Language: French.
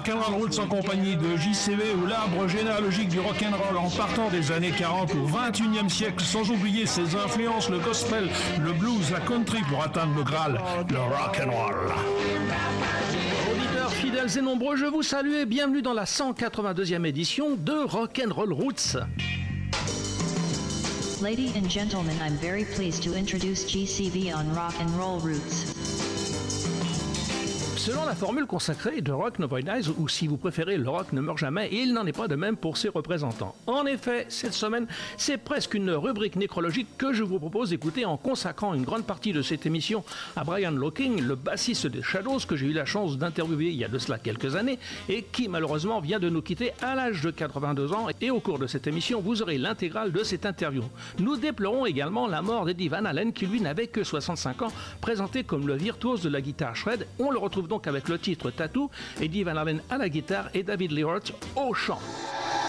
Rock'n'Roll Roots en compagnie de JCV ou l'arbre généalogique du rock'n'roll en partant des années 40 au 21e siècle, sans oublier ses influences, le gospel, le blues, la country pour atteindre le Graal, le rock'n'roll. Auditeurs fidèles et nombreux, je vous salue et bienvenue dans la 182e édition de Rock'n'Roll Roots. Ladies and gentlemen, I'm very pleased to introduce GCV on Rock'n'Roll Roots. Selon la formule consacrée de Rock Never Dies, ou si vous préférez, le rock ne meurt jamais, il n'en est pas de même pour ses représentants. En effet, cette semaine, c'est presque une rubrique nécrologique que je vous propose d'écouter en consacrant une grande partie de cette émission à Brian Locking, le bassiste des Shadows, que j'ai eu la chance d'interviewer il y a de cela quelques années, et qui malheureusement vient de nous quitter à l'âge de 82 ans, et au cours de cette émission, vous aurez l'intégrale de cette interview. Nous déplorons également la mort d'Eddie Van Halen, qui lui n'avait que 65 ans, présenté comme le virtuose de la guitare shred. On le retrouve donc avec le titre Tattoo, Eddie Van Halen à la guitare et David Lee Roth au chant.